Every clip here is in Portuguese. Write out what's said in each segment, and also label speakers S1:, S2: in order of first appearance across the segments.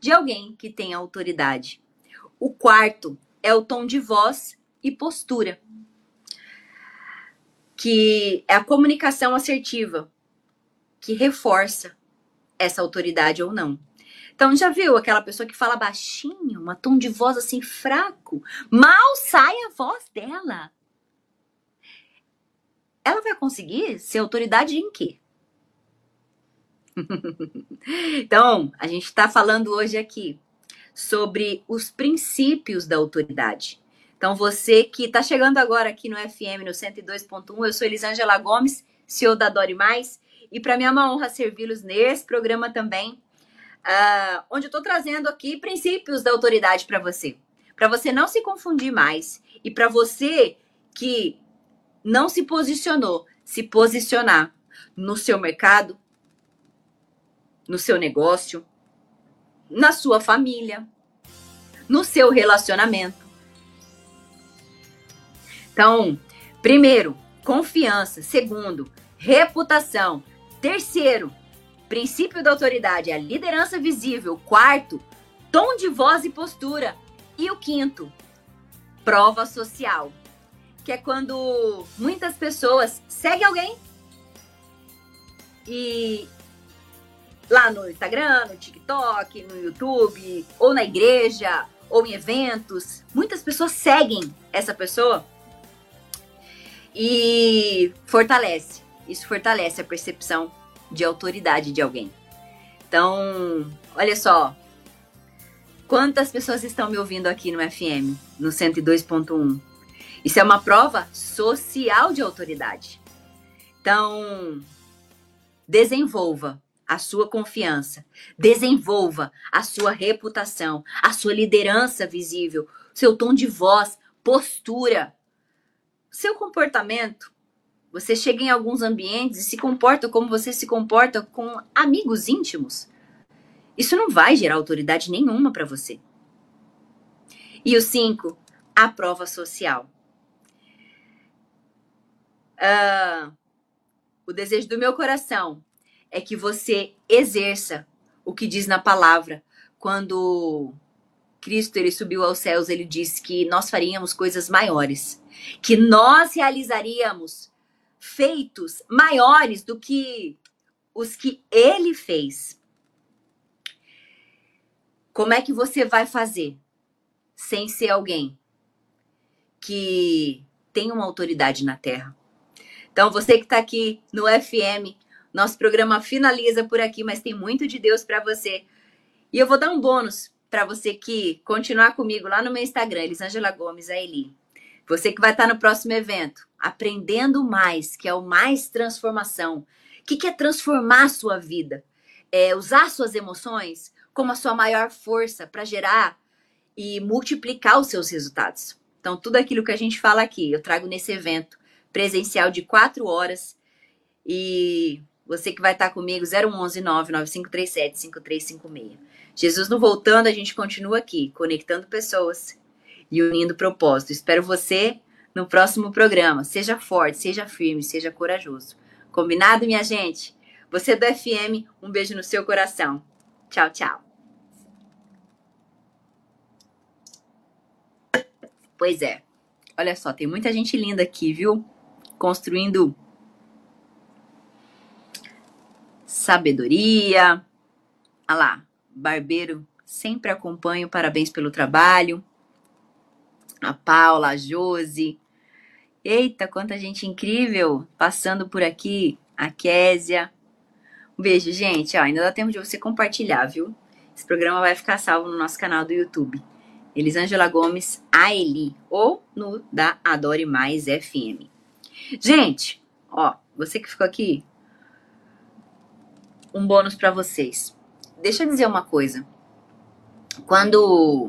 S1: de alguém que tem autoridade. O quarto é o tom de voz e postura, que é a comunicação assertiva, que reforça essa autoridade ou não. Então, já viu aquela pessoa que fala baixinho, um tom de voz assim fraco? Mal sai a voz dela. Ela vai conseguir ser autoridade em quê? Então, a gente está falando hoje aqui sobre os princípios da autoridade. Então, você que está chegando agora aqui no FM, no 102.1, eu sou Elisângela Gomes, CEO da Adore Mais, e para mim é uma honra servi-los nesse programa também, onde eu estou trazendo aqui princípios da autoridade para você não se confundir mais, e para você que não se posicionou, se posicionar no seu mercado, no seu negócio, na sua família, no seu relacionamento. Então, primeiro, confiança. Segundo, reputação. Terceiro, princípio da autoridade, a liderança visível. Quarto, tom de voz e postura. E o quinto, prova social, que é quando muitas pessoas seguem alguém e lá no Instagram, no TikTok, no YouTube, ou na igreja, ou em eventos, muitas pessoas seguem essa pessoa e isso fortalece a percepção de autoridade de alguém. Então, olha só, quantas pessoas estão me ouvindo aqui no FM, no 102.1? Isso é uma prova social de autoridade. Então, desenvolva a sua confiança, desenvolva a sua reputação, a sua liderança visível, seu tom de voz, postura, seu comportamento. Você chega em alguns ambientes e se comporta como você se comporta com amigos íntimos. Isso não vai gerar autoridade nenhuma para você. E o 5, a prova social. O desejo do meu coração é que você exerça o que diz na palavra. Quando Cristo ele subiu aos céus, ele disse que nós faríamos coisas maiores, que nós realizaríamos feitos maiores do que os que ele fez. Como é que você vai fazer sem ser alguém que tem uma autoridade na terra? Então, você que está aqui no FM, nosso programa finaliza por aqui, mas tem muito de Deus para você. E eu vou dar um bônus para você que continuar comigo lá no meu Instagram, Elisângela Gomes, a Eli. Você que vai estar no próximo evento, aprendendo mais, que é o Mais Transformação. O que é transformar a sua vida? É usar suas emoções como a sua maior força para gerar e multiplicar os seus resultados. Então, tudo aquilo que a gente fala aqui, eu trago nesse evento presencial de 4 horas. E você que vai estar comigo, 011 99537 5356. Jesus não voltando, a gente continua aqui, conectando pessoas e unindo propósito. Espero você no próximo programa. Seja forte, seja firme, seja corajoso. Combinado, minha gente? Você do FM, um beijo no seu coração. Tchau, tchau. Pois é. Olha só, tem muita gente linda aqui, viu? Construindo sabedoria. Ah lá, Barbeiro, sempre acompanho, parabéns pelo trabalho. A Paula, a Josi. Eita, quanta gente incrível passando por aqui. A Késia. Um beijo, gente. Ó, ainda dá tempo de você compartilhar, viu? Esse programa vai ficar salvo no nosso canal do YouTube. Elisângela Gomes, a Eli. Ou no da Adore Mais FM. Gente, ó, você que ficou aqui, um bônus para vocês. Deixa eu dizer uma coisa. Quando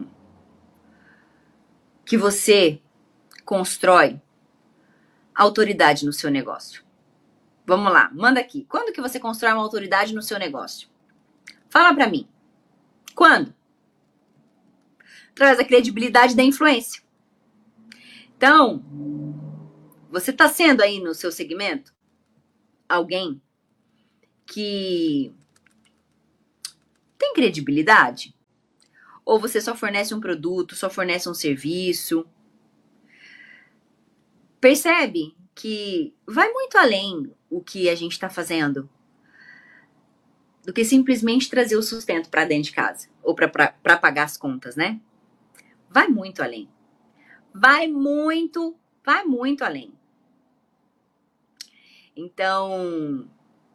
S1: que você constrói autoridade no seu negócio? Vamos lá, manda aqui. Quando que você constrói uma autoridade no seu negócio? Fala para mim. Quando? Através da credibilidade e da influência. Então, você está sendo aí no seu segmento alguém que tem credibilidade? Ou você só fornece um produto, só fornece um serviço? Percebe que vai muito além o que a gente está fazendo do que simplesmente trazer o sustento para dentro de casa ou para pagar as contas, né? Vai muito além. Vai muito além. Então,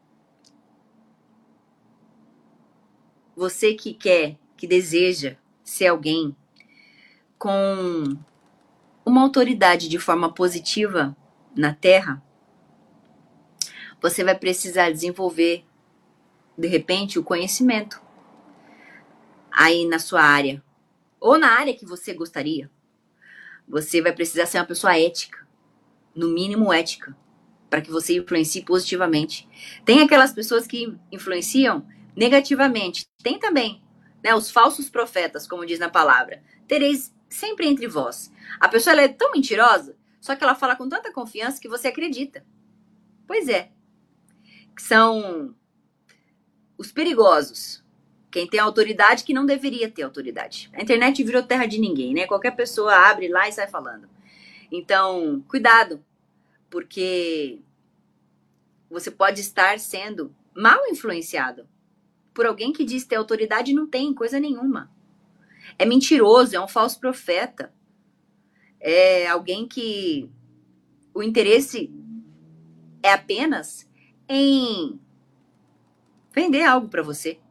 S1: você que quer, que deseja ser alguém com uma autoridade de forma positiva na Terra, você vai precisar desenvolver, de repente, o conhecimento aí na sua área, ou na área que você gostaria. Você vai precisar ser uma pessoa ética, no mínimo ética, para que você influencie positivamente. Tem aquelas pessoas que influenciam negativamente. Tem também, né, os falsos profetas, como diz na palavra. Tereis sempre entre vós. A pessoa ela é tão mentirosa, só que ela fala com tanta confiança que você acredita. Pois é. São os perigosos. Quem tem autoridade que não deveria ter autoridade. A internet virou terra de ninguém, né? Qualquer pessoa abre lá e sai falando. Então, cuidado, porque você pode estar sendo mal influenciado por alguém que diz ter autoridade e não tem coisa nenhuma. É mentiroso, é um falso profeta. É alguém que o interesse é apenas em vender algo para você.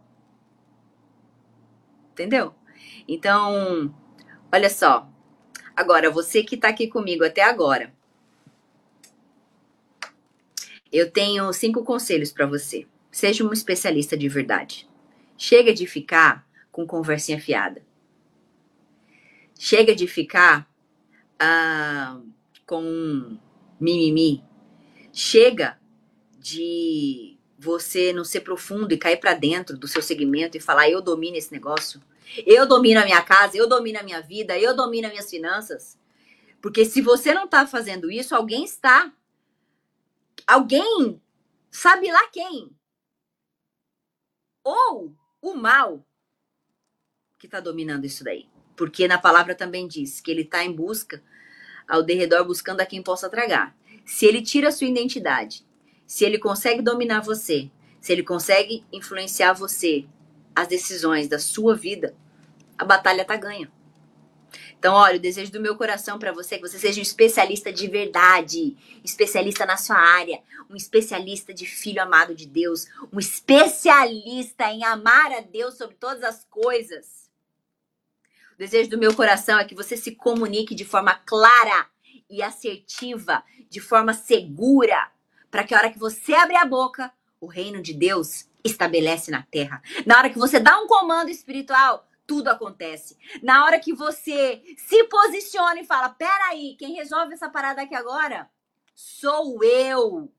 S1: Entendeu? Então, olha só. Agora, você que tá aqui comigo até agora, eu tenho 5 conselhos para você. Seja um especialista de verdade. Chega de ficar com conversinha fiada. Chega de ficar com mimimi. Chega de você não ser profundo e cair para dentro do seu segmento e falar: eu domino esse negócio, eu domino a minha casa, eu domino a minha vida, eu domino as minhas finanças. Porque se você não tá fazendo isso, alguém está. Alguém, sabe lá quem? Ou o mal que tá dominando isso daí. Porque na palavra também diz que ele tá em busca, ao derredor, buscando a quem possa tragar. Se ele tira a sua identidade, se ele consegue dominar você, se ele consegue influenciar você, as decisões da sua vida, a batalha tá ganha. Então, olha, o desejo do meu coração para você é que você seja um especialista de verdade, especialista na sua área, um especialista de filho amado de Deus, um especialista em amar a Deus sobre todas as coisas. O desejo do meu coração é que você se comunique de forma clara e assertiva, de forma segura, para que a hora que você abrir a boca, o reino de Deus estabelece na terra. Na hora que você dá um comando espiritual, tudo acontece. Na hora que você se posiciona e fala: peraí, quem resolve essa parada aqui agora sou eu.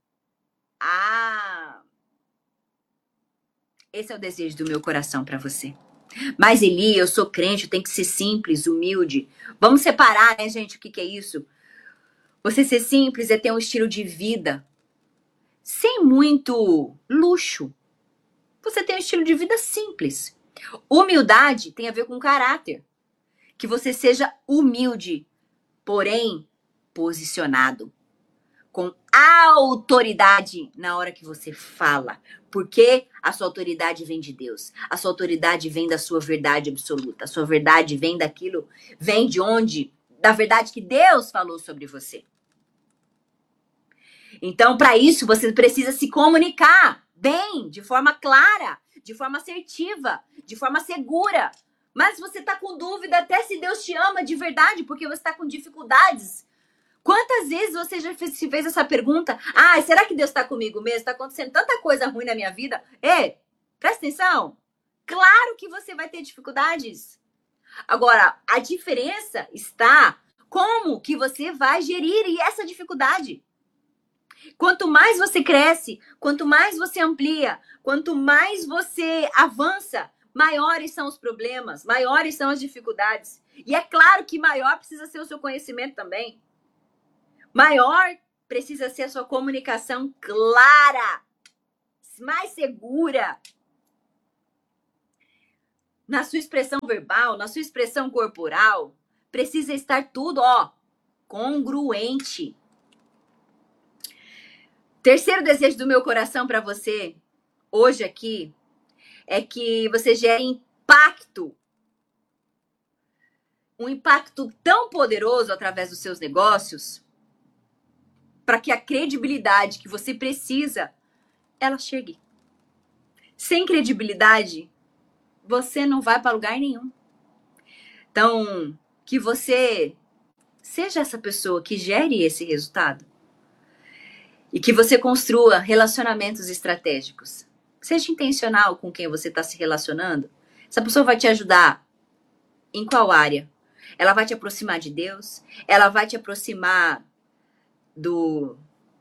S1: Esse é o desejo do meu coração para você. Mas Eli, eu sou crente, eu tenho que ser simples, humilde. Vamos separar, né, gente, o que é isso? Você ser simples é ter um estilo de vida sem muito luxo. Você tem um estilo de vida simples. Humildade tem a ver com caráter. Que você seja humilde, porém posicionado, com autoridade na hora que você fala. Porque a sua autoridade vem de Deus. A sua autoridade vem da sua verdade absoluta. A sua verdade vem daquilo, vem de onde? Da verdade que Deus falou sobre você. Então, para isso, você precisa se comunicar bem, de forma clara, de forma assertiva, de forma segura. Mas você está com dúvida até se Deus te ama de verdade, porque você está com dificuldades. Quantas vezes você já se fez essa pergunta? Ah, será que Deus está comigo mesmo? Está acontecendo tanta coisa ruim na minha vida. Presta atenção. Claro que você vai ter dificuldades. Agora, a diferença está como que você vai gerir essa dificuldade. Quanto mais você cresce, quanto mais você amplia, quanto mais você avança, maiores são os problemas, maiores são as dificuldades. E é claro que maior precisa ser o seu conhecimento também. Maior precisa ser a sua comunicação clara, mais segura. na sua expressão verbal, na sua expressão corporal, precisa estar tudo, congruente. Terceiro desejo do meu coração para você, hoje aqui, é que você gere impacto. Um impacto tão poderoso através dos seus negócios, para que a credibilidade que você precisa, ela chegue. Sem credibilidade, você não vai para lugar nenhum. Então, que você seja essa pessoa que gere esse resultado. E que você construa relacionamentos estratégicos. Seja intencional com quem você está se relacionando. Essa pessoa vai te ajudar em qual área? Ela vai te aproximar de Deus? Ela vai te aproximar dos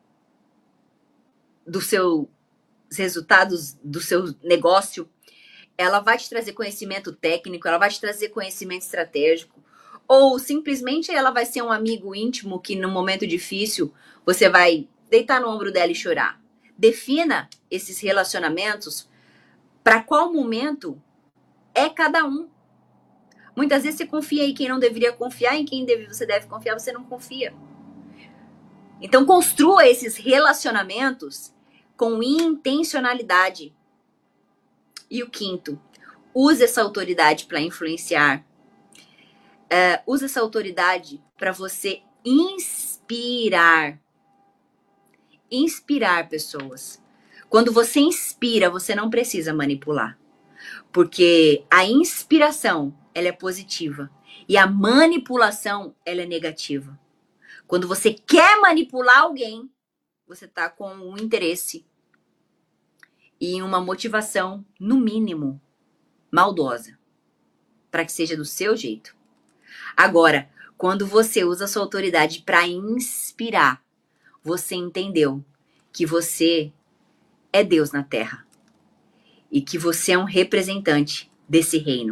S1: seus resultados, do seu negócio? Ela vai te trazer conhecimento técnico? Ela vai te trazer conhecimento estratégico? Ou simplesmente ela vai ser um amigo íntimo que num momento difícil você vai deitar no ombro dela e chorar? Defina esses relacionamentos para qual momento é cada um. Muitas vezes você confia em quem não deveria confiar, em quem você deve confiar, você não confia. Então construa esses relacionamentos com intencionalidade. E o quinto, use essa autoridade para influenciar. Use essa autoridade para você inspirar. Inspirar pessoas. Quando você inspira, você não precisa manipular. Porque a inspiração, ela é positiva. E a manipulação, ela é negativa. Quando você quer manipular alguém, você está com um interesse e uma motivação, no mínimo, maldosa. Para que seja do seu jeito. Agora, quando você usa a sua autoridade para inspirar, você entendeu que você é Deus na Terra e que você é um representante desse reino.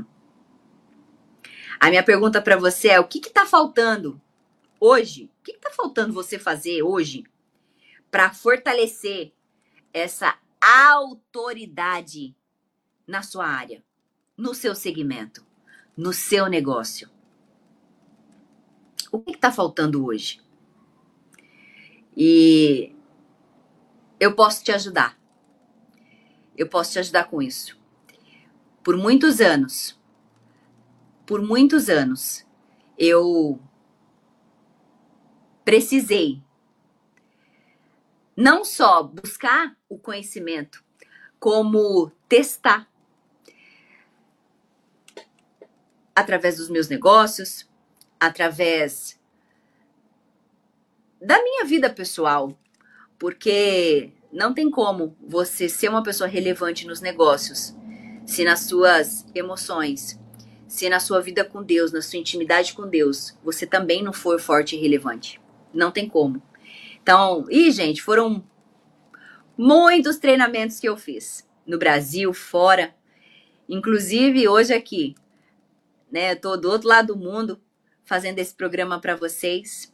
S1: A minha pergunta para você é: o que está faltando hoje? O que está faltando você fazer hoje para fortalecer essa autoridade na sua área, no seu segmento, no seu negócio? O que está faltando hoje? E eu posso te ajudar. Eu posso te ajudar com isso. Por muitos anos, eu precisei não só buscar o conhecimento, como testar através dos meus negócios, através da minha vida pessoal, porque não tem como você ser uma pessoa relevante nos negócios se nas suas emoções, se na sua vida com Deus, na sua intimidade com Deus, você também não for forte e relevante. Não tem como. Então, gente, foram muitos treinamentos que eu fiz no Brasil, fora, inclusive hoje aqui, né? Eu tô do outro lado do mundo fazendo esse programa para vocês.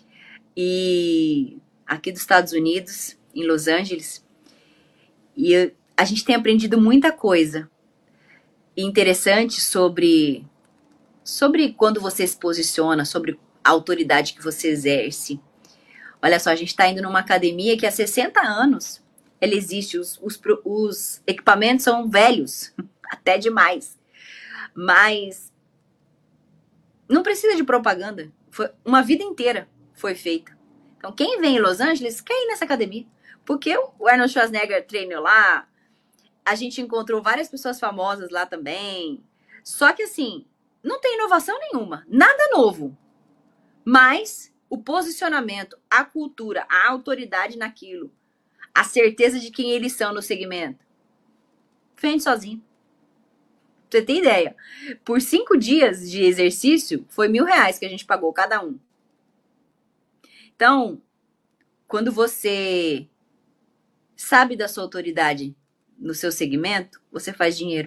S1: E aqui dos Estados Unidos, em Los Angeles. E a gente tem aprendido muita coisa interessante sobre quando você se posiciona, sobre a autoridade que você exerce. Olha só, a gente está indo numa academia que há 60 anos ela existe. Os equipamentos são velhos, até demais. Mas não precisa de propaganda. Uma vida inteira foi feita. Então, quem vem em Los Angeles quer ir nessa academia. Porque o Arnold Schwarzenegger treinou lá. A gente encontrou várias pessoas famosas lá também. Só que assim, não tem inovação nenhuma. Nada novo. Mas o posicionamento, a cultura, a autoridade naquilo, a certeza de quem eles são no segmento, vende sozinho. Pra você ter ideia. Por 5 dias de exercício, foi R$1.000 que a gente pagou cada um. Então, quando você sabe da sua autoridade no seu segmento, você faz dinheiro.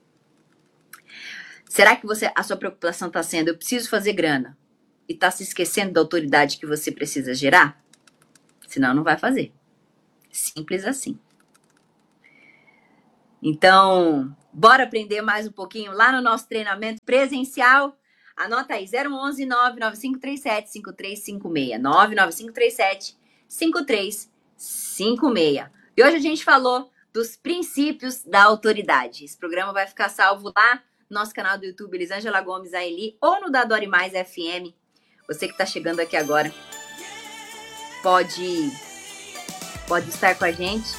S1: Será que a sua preocupação está sendo: eu preciso fazer grana, e está se esquecendo da autoridade que você precisa gerar? Senão não vai fazer. Simples assim. Então, Bora aprender mais um pouquinho lá no nosso treinamento presencial? Anota aí, 011 99537 5356. 99537 5356. E hoje a gente falou dos princípios da autoridade. Esse programa vai ficar salvo lá no nosso canal do YouTube, Elisângela Gomes Aeli, ou no da Dori Mais FM. Você que está chegando aqui agora pode estar com a gente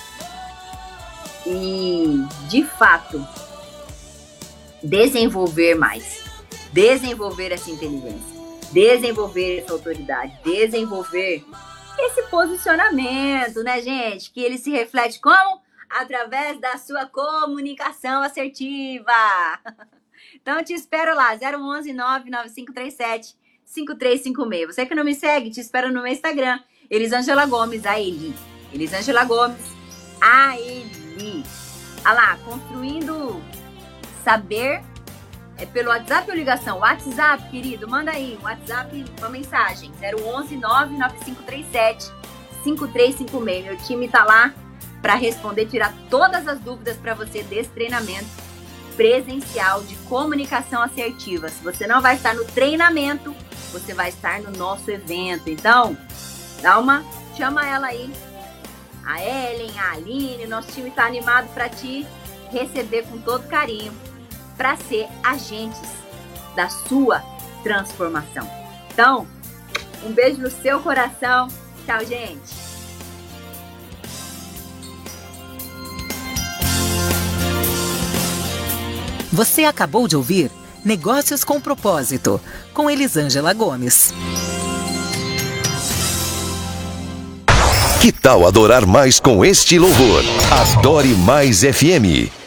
S1: e, de fato, desenvolver mais, desenvolver essa inteligência, desenvolver essa autoridade, desenvolver esse posicionamento, né, gente? Que ele se reflete como? Através da sua comunicação assertiva. Então, eu te espero lá, 011 99537 5356. Você que não me segue, te espero no meu Instagram, Elisângela Gomes Aeli. Elisângela Gomes Aeli. Olha lá, construindo saber pelo WhatsApp ou ligação? WhatsApp, querido, manda aí, WhatsApp, uma mensagem, 011 99537 5356. Meu time tá lá para responder, tirar todas as dúvidas para você desse treinamento presencial de comunicação assertiva. Se você não vai estar no treinamento, você vai estar no nosso evento. Então, chama ela aí, a Ellen, a Aline, nosso time tá animado para te receber com todo carinho, para ser agentes da sua transformação. Então, um beijo no seu coração. Tchau, gente.
S2: Você acabou de ouvir Negócios com Propósito, com Elisângela Gomes.
S3: Que tal adorar mais com este louvor? Adore Mais FM.